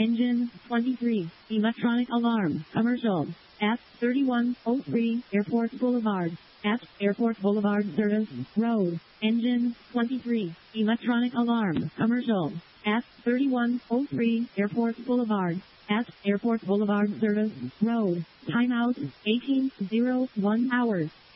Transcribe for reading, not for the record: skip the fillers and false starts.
Engine 23. Electronic alarm. Commercial. At 3103 Airport Boulevard. At Airport Boulevard Service Road. Engine 23. Electronic alarm. Commercial. At 3103 Airport Boulevard. At Airport Boulevard Service Road. Timeout 18:01 hours.